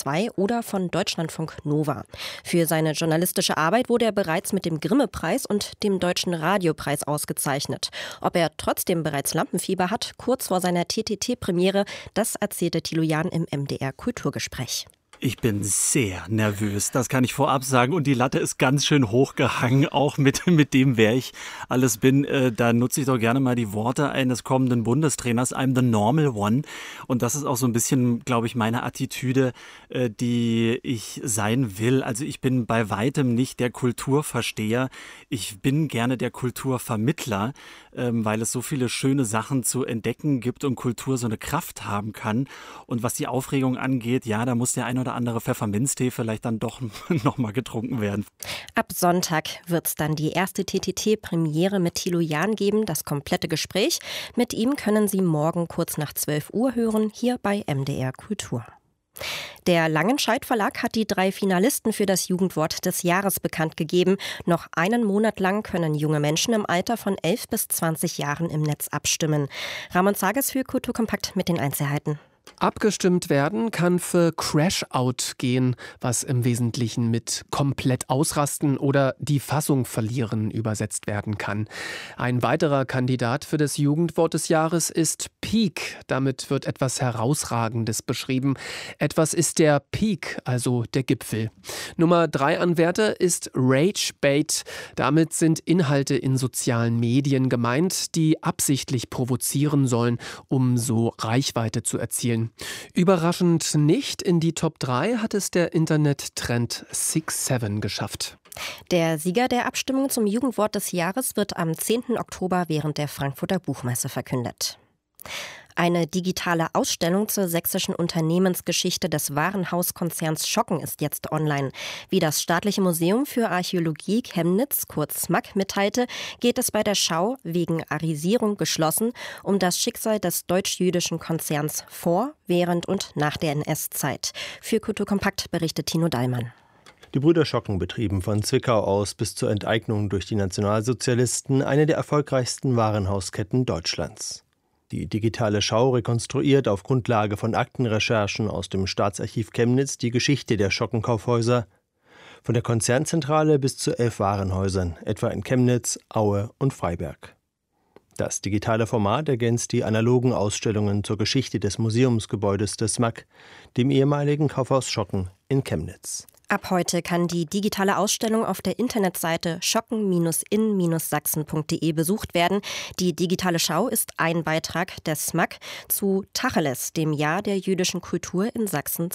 2 oder von Deutschlandfunk Nova. Für seine journalistische Arbeit wurde er bereits mit dem Grimme-Preis und dem Deutschen Radiopreis ausgezeichnet. Ob er trotzdem bereits Lampenfieber hat, kurz vor seiner TTT-Premiere, das erzählte Thilo Jahn im MDR-Kulturgespräch. Ich bin sehr nervös, das kann ich vorab sagen. Und die Latte ist ganz schön hochgehangen, auch mit dem, wer ich alles bin. Da nutze ich doch gerne mal die Worte eines kommenden Bundestrainers, I'm the normal one. Und das ist auch so ein bisschen, glaube ich, meine Attitüde, die ich sein will. Also ich bin bei weitem nicht der Kulturversteher. Ich bin gerne der Kulturvermittler, weil es so viele schöne Sachen zu entdecken gibt und Kultur so eine Kraft haben kann. Und was die Aufregung angeht, ja, da muss der ein oder andere Pfefferminztee vielleicht dann doch noch mal getrunken werden. Ab Sonntag wird es dann die erste TTT-Premiere mit Thilo Jahn geben, das komplette Gespräch. Mit ihm können Sie morgen kurz nach 12 Uhr hören, hier bei MDR Kultur. Der Langenscheidt Verlag hat die 3 Finalisten für das Jugendwort des Jahres bekannt gegeben. Noch einen Monat lang können junge Menschen im Alter von 11 bis 20 Jahren im Netz abstimmen. Ramon Zages für Kulturkompakt mit den Einzelheiten. Abgestimmt werden kann für Crash-Out gehen, was im Wesentlichen mit komplett ausrasten oder die Fassung verlieren übersetzt werden kann. Ein weiterer Kandidat für das Jugendwort des Jahres ist Peak. Damit wird etwas Herausragendes beschrieben. Etwas ist der Peak, also der Gipfel. Nummer 3 Anwärter ist Rage-Bait. Damit sind Inhalte in sozialen Medien gemeint, die absichtlich provozieren sollen, um so Reichweite zu erzielen. Überraschend nicht in die Top 3 hat es der Internet-Trend 6-7 geschafft. Der Sieger der Abstimmung zum Jugendwort des Jahres wird am 10. Oktober während der Frankfurter Buchmesse verkündet. Eine digitale Ausstellung zur sächsischen Unternehmensgeschichte des Warenhauskonzerns Schocken ist jetzt online. Wie das Staatliche Museum für Archäologie Chemnitz, kurz SMAK, mitteilte, geht es bei der Schau wegen Arisierung geschlossen um das Schicksal des deutsch-jüdischen Konzerns vor, während und nach der NS-Zeit. Für Kulturkompakt berichtet Tino Dallmann. Die Brüder Schocken betrieben von Zwickau aus bis zur Enteignung durch die Nationalsozialisten eine der erfolgreichsten Warenhausketten Deutschlands. Die digitale Schau rekonstruiert auf Grundlage von Aktenrecherchen aus dem Staatsarchiv Chemnitz die Geschichte der Schockenkaufhäuser, von der Konzernzentrale bis zu 11 Warenhäusern, etwa in Chemnitz, Aue und Freiberg. Das digitale Format ergänzt die analogen Ausstellungen zur Geschichte des Museumsgebäudes des SMAK, dem ehemaligen Kaufhaus Schocken in Chemnitz. Ab heute kann die digitale Ausstellung auf der Internetseite schocken-in-sachsen.de besucht werden. Die digitale Schau ist ein Beitrag des SMAK zu Tacheles, dem Jahr der jüdischen Kultur in Sachsen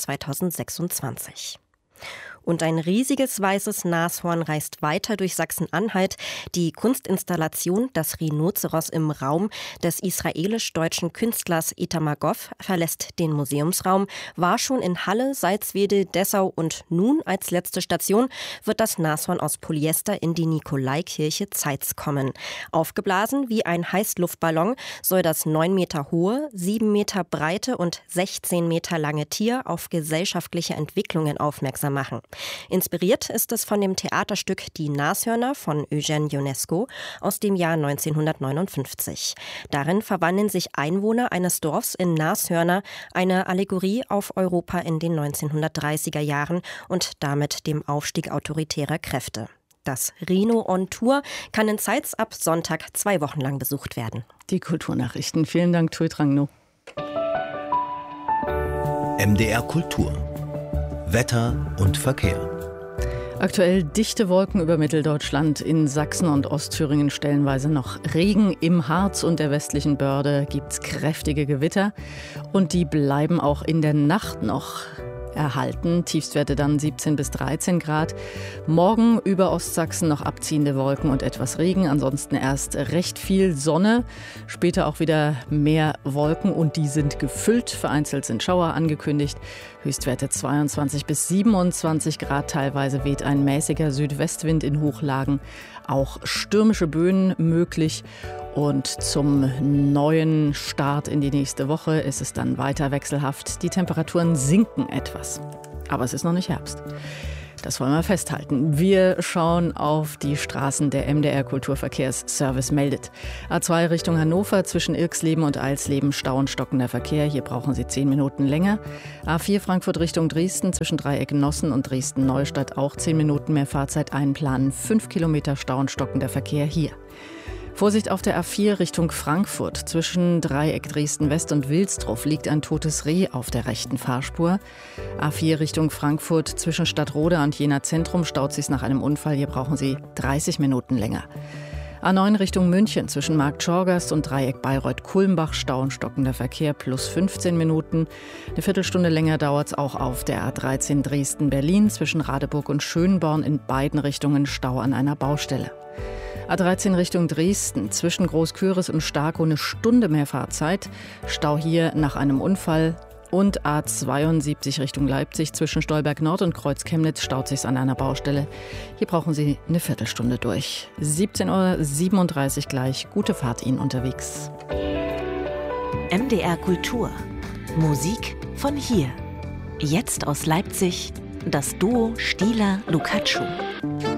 2026. Und ein riesiges weißes Nashorn reist weiter durch Sachsen-Anhalt. Die Kunstinstallation Das Rhinoceros im Raum des israelisch-deutschen Künstlers Itamar Goff verlässt den Museumsraum, war schon in Halle, Salzwedel, Dessau und nun als letzte Station wird das Nashorn aus Polyester in die Nikolaikirche Zeitz kommen. Aufgeblasen wie ein Heißluftballon soll das 9 Meter hohe, 7 Meter breite und 16 Meter lange Tier auf gesellschaftliche Entwicklungen aufmerksam machen. Inspiriert ist es von dem Theaterstück Die Nashörner von Eugène Ionesco aus dem Jahr 1959. Darin verwandeln sich Einwohner eines Dorfs in Nashörner, eine Allegorie auf Europa in den 1930er Jahren und damit dem Aufstieg autoritärer Kräfte. Das Rhino on Tour kann in Zeitz ab Sonntag 2 Wochen lang besucht werden. Die Kulturnachrichten. Vielen Dank, Tui Trangno. MDR Kultur. Wetter und Verkehr. Aktuell dichte Wolken über Mitteldeutschland. In Sachsen und Ostthüringen stellenweise noch Regen. Im Harz und der westlichen Börde gibt es kräftige Gewitter. Und die bleiben auch in der Nacht noch erhalten. Tiefstwerte dann 17 bis 13 Grad. Morgen über Ostsachsen noch abziehende Wolken und etwas Regen. Ansonsten erst recht viel Sonne. Später auch wieder mehr Wolken und die sind gefüllt. Vereinzelt sind Schauer angekündigt. Höchstwerte 22 bis 27 Grad. Teilweise weht ein mäßiger Südwestwind in Hochlagen. Auch stürmische Böen möglich. Und zum neuen Start in die nächste Woche ist es dann weiter wechselhaft. Die Temperaturen sinken etwas. Aber es ist noch nicht Herbst. Das wollen wir festhalten. Wir schauen auf die Straßen. Der MDR Kulturverkehrsservice meldet. A2 Richtung Hannover zwischen Irxleben und Eilsleben Stau und stockender Verkehr. Hier brauchen Sie 10 Minuten länger. A4 Frankfurt Richtung Dresden zwischen Dreieck Nossen und Dresden-Neustadt auch 10 Minuten mehr Fahrzeit einplanen. 5 Kilometer Stau und stockender Verkehr hier. Vorsicht auf der A4 Richtung Frankfurt. Zwischen Dreieck Dresden-West und Wilsdruff liegt ein totes Reh auf der rechten Fahrspur. A4 Richtung Frankfurt zwischen Stadtroda und Jena Zentrum staut sich nach einem Unfall. Hier brauchen Sie 30 Minuten länger. A9 Richtung München zwischen Markt Schorgast und Dreieck Bayreuth-Kulmbach Stau und stockender Verkehr plus 15 Minuten. Eine Viertelstunde länger dauert es auch auf der A13 Dresden-Berlin zwischen Radeburg und Schönborn in beiden Richtungen Stau an einer Baustelle. A13 Richtung Dresden, zwischen Großküris und Starkow eine Stunde mehr Fahrzeit. Stau hier nach einem Unfall. Und A72 Richtung Leipzig, zwischen Stolberg Nord und Kreuz Chemnitz staut sich an einer Baustelle. Hier brauchen Sie eine Viertelstunde durch. 17:37 Uhr gleich. Gute Fahrt Ihnen unterwegs. MDR Kultur. Musik von hier. Jetzt aus Leipzig das Duo Stieler-Lukacschu.